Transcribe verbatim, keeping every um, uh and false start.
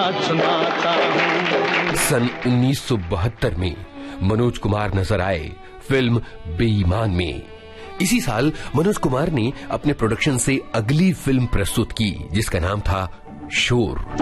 सुनाता हूँ। सन उन्नीस सौ बहत्तर में मनोज कुमार नजर आए फिल्म बेईमान में। इसी साल मनोज कुमार ने अपने प्रोडक्शन से अगली फिल्म प्रस्तुत की जिसका नाम था शोर।